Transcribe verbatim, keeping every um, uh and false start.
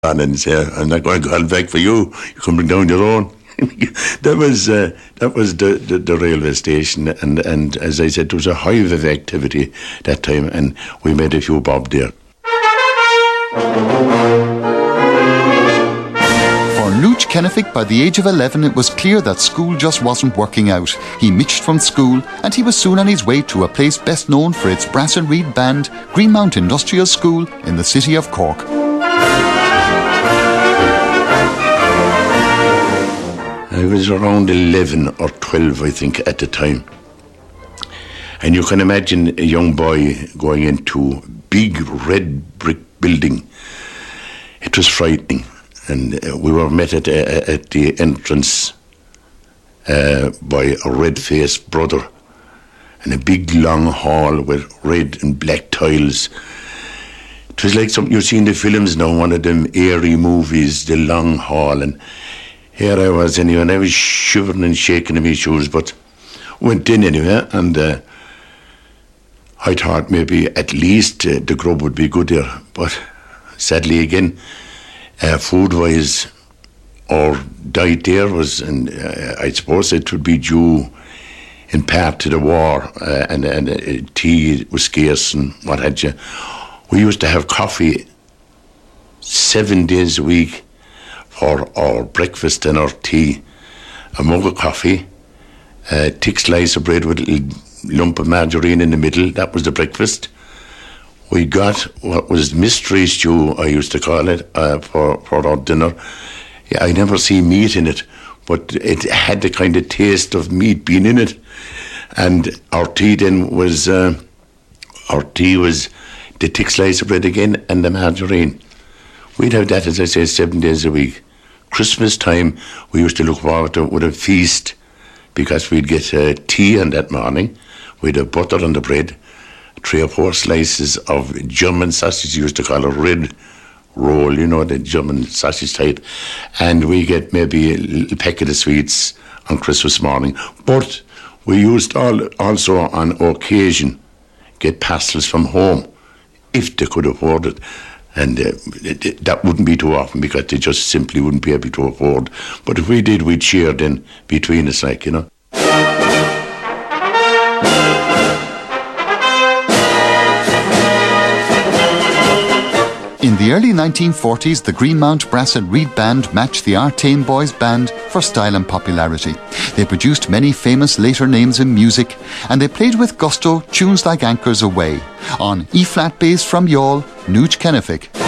on and say, I'm not going to call back for you. You can bring down your own. that was uh, that was the, the, the railway station, and, and as I said, there was a hive of activity that time, and we made a few bob there. For Nooch Kennefick, by the age of eleven, it was clear that school just wasn't working out. He mitched from school, and he was soon on his way to a place best known for its brass and reed band, Greenmount Industrial School in the city of Cork. I was around eleven or twelve, I think, at the time. And you can imagine a young boy going into a big red brick building. It was frightening. And uh, we were met at, uh, at the entrance uh, by a red-faced brother in a big long hall with red and black tiles. It was like something you see in the films now, one of them airy movies, the long hall, and here I was anyway, and I was shivering and shaking in my shoes, but went in anyway, and uh, I thought maybe at least uh, the grub would be good there, but sadly again, uh, food-wise, our diet there was, and uh, I suppose it would be due in part to the war, uh, and, and uh, tea was scarce and what had you. We used to have coffee seven days a week for our breakfast and our tea. A mug of coffee, a thick slice of bread with a little lump of margarine in the middle. That was the breakfast. We got what was mystery stew, I used to call it, uh, for, for our dinner. Yeah, I never see meat in it, but it had the kind of taste of meat being in it. And our tea then was, uh, our tea was the thick slice of bread again and the margarine. We'd have that, as I say, seven days a week. Christmas time, we used to look forward to with a feast because we'd get uh, tea on that morning. We'd have butter on the bread, three or four slices of German sausage, you used to call it red roll, you know, the German sausage type. And we get maybe a little packet of sweets on Christmas morning. But we used all, also on occasion get parcels from home, if they could afford it. And uh, it, it, that wouldn't be too often because they just simply wouldn't be able to afford. But if we did, we'd share then between us, like, you know. In the early nineteen forties, the Greenmount Brass and Reed Band matched the Artane Boys Band for style and popularity. They produced many famous later names in music, and they played with gusto tunes like Anchors Away. On E-flat bass from Youghal, Nooch Kennefick.